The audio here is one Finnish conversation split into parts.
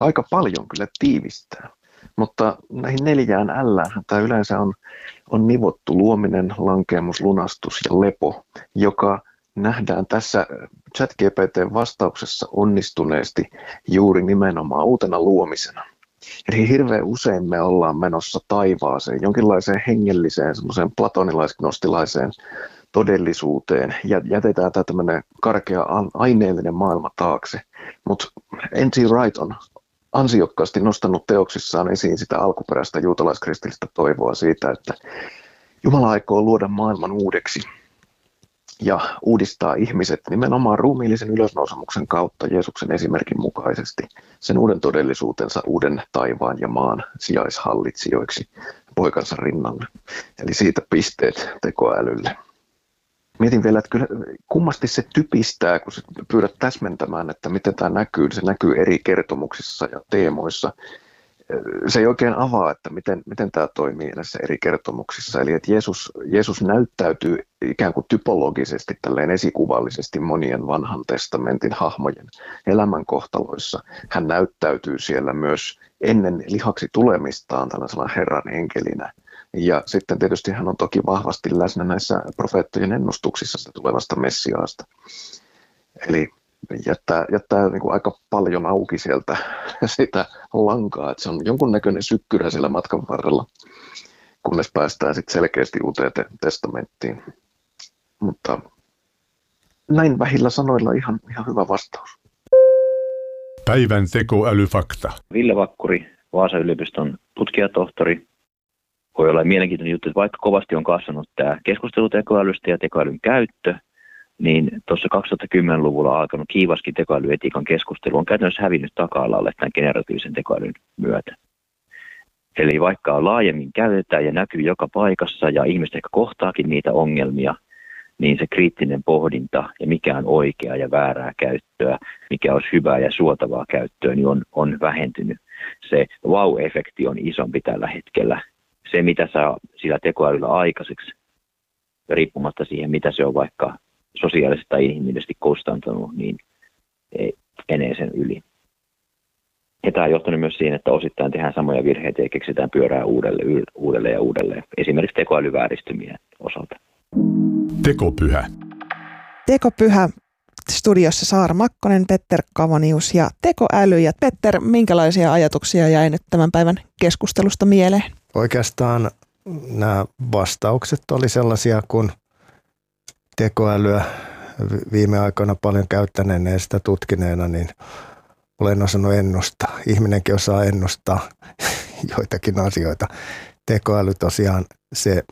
aika paljon kyllä tiivistää. Mutta näihin 4 L:ään tämä yleensä on nivottu: luominen, lankeemus, lunastus ja lepo, joka nähdään tässä ChatGPT-vastauksessa onnistuneesti juuri nimenomaan uutena luomisena. Eli hirveän usein me ollaan menossa taivaaseen, jonkinlaiseen hengelliseen, semmoiseen platonilais-gnostilaiseen todellisuuteen, ja jätetään tämä tämmöinen karkea aineellinen maailma taakse. Mutta N.T. Wright on ansiokkaasti nostanut teoksissaan esiin sitä alkuperäistä juutalaiskristillistä toivoa siitä, että Jumala aikoo luoda maailman uudeksi ja uudistaa ihmiset nimenomaan ruumiillisen ylösnousemuksen kautta Jeesuksen esimerkin mukaisesti sen uuden todellisuutensa, uuden taivaan ja maan sijaishallitsijoiksi poikansa rinnalle. Eli siitä pisteet tekoälylle. Mietin vielä, että kyllä kummasti se typistää, kun sä pyydät täsmentämään, että miten tämä näkyy. Se näkyy eri kertomuksissa ja teemoissa. Se ei oikein avaa, että miten tämä toimii näissä eri kertomuksissa. Eli että Jeesus näyttäytyy ikään kuin typologisesti, tälleen esikuvallisesti monien vanhan testamentin hahmojen elämänkohtaloissa. Hän näyttäytyy siellä myös ennen lihaksi tulemistaan tällaisena Herran enkelinä. Ja sitten tietysti hän on toki vahvasti läsnä näissä profeettojen ennustuksissa sitä tulevasta Messiaasta. Eli jättää niin kuin aika paljon auki sieltä sitä lankaa, että se on jonkunnäköinen sykkyrä siellä matkan varrella, kunnes päästään sitten selkeästi uuteen testamenttiin. Mutta näin vähillä sanoilla ihan hyvä vastaus. Päivän tekoälyfakta. Ville Vakkuri, Vaasan yliopiston tutkijatohtori. Voi olla mielenkiintoinen juttu, että vaikka kovasti on kasvanut tämä keskustelu tekoälystä ja tekoälyn käyttö, niin tuossa 2010-luvulla alkanut kiivaskin tekoälyetiikan keskustelu on käytännössä hävinnyt taka-alalle tämän generatiivisen tekoälyn myötä. Eli vaikka laajemmin käytetään ja näkyy joka paikassa ja ihmiset ehkä kohtaakin niitä ongelmia, niin se kriittinen pohdinta ja mikä on oikeaa ja väärää käyttöä, mikä olisi hyvää ja suotavaa käyttöä, niin on vähentynyt. Se wow-efekti on isompi tällä hetkellä. Se, mitä saa sillä tekoälyllä aikaiseksi, riippumatta siihen, mitä se on vaikka sosiaalisesti tai inhimillisesti kustantanut, niin ei enää sen yli. Ja tämä on johtanut myös siihen, että osittain tehdään samoja virheitä ja keksitään pyörää uudelleen ja uudelleen. Esimerkiksi tekoälyvääristymien osalta. Tekopyhä. Tekopyhä. Studiossa Saara Makkonen, Petter Kavonius ja tekoäly. Ja Petter, minkälaisia ajatuksia jäi nyt tämän päivän keskustelusta mieleen? Oikeastaan nämä vastaukset oli sellaisia, kun tekoälyä viime aikoina paljon käyttäneenä ja sitä tutkineena, niin olen osannut ennustaa. Ihminenkin osaa ennustaa joitakin asioita. Tekoäly tosiaan se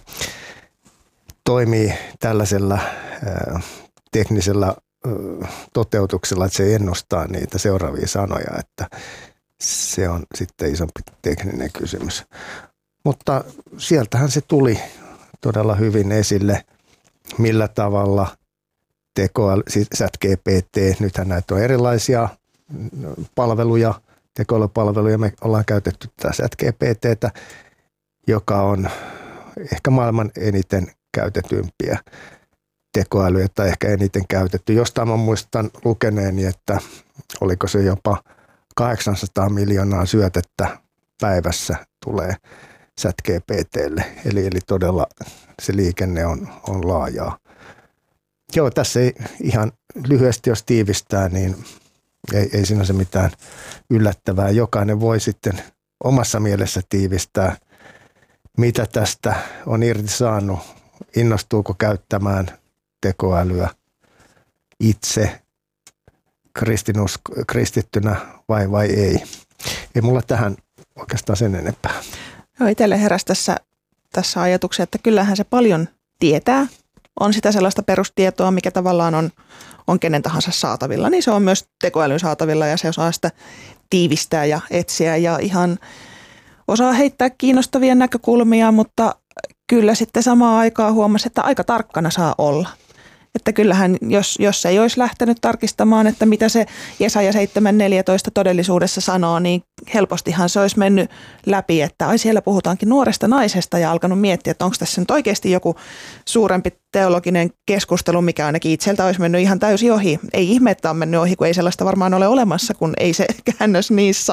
toimii tällaisella teknisellä toteutuksella, että se ennustaa niitä seuraavia sanoja, että se on sitten isompi tekninen kysymys. Mutta sieltähän se tuli todella hyvin esille, millä tavalla tekoäly, siis ChatGPT, nythän näitä on erilaisia palveluja, tekoälypalveluja, me ollaan käytetty tätä ChatGPTtä, joka on ehkä maailman eniten käytetympiä tekoälyjä tai ehkä eniten käytetty. Jostain mä muistan lukeneeni, että oliko se jopa 800 miljoonaa syötettä päivässä tulee ChatGPTlle. Eli todella se liikenne on laajaa. Joo, tässä ei ihan lyhyesti jos tiivistää, niin ei siinä se mitään yllättävää. Jokainen voi sitten omassa mielessä tiivistää, mitä tästä on irti saanut, innostuuko käyttämään tekoälyä itse kristittynä vai ei. Ei mulla tähän oikeastaan sen enempää. Joo, itselle heräsi tässä ajatuksia, että kyllähän se paljon tietää. On sitä sellaista perustietoa, mikä tavallaan on kenen tahansa saatavilla. Niin se on myös tekoälyn saatavilla ja se osaa sitä tiivistää ja etsiä ja ihan osaa heittää kiinnostavia näkökulmia, mutta kyllä sitten samaan aikaan huomasi, että aika tarkkana saa olla. Että kyllähän, jos ei olisi lähtenyt tarkistamaan, että mitä se Jesaja 7.14 todellisuudessa sanoo, niin helpostihan se olisi mennyt läpi, että ai siellä puhutaankin nuoresta naisesta ja alkanut miettiä, että onko tässä nyt oikeasti joku suurempi teologinen keskustelu, mikä ainakin itseltä olisi mennyt ihan täysin ohi. Ei ihme, että on mennyt ohi, kun ei sellaista varmaan ole olemassa, kun ei se käännös niin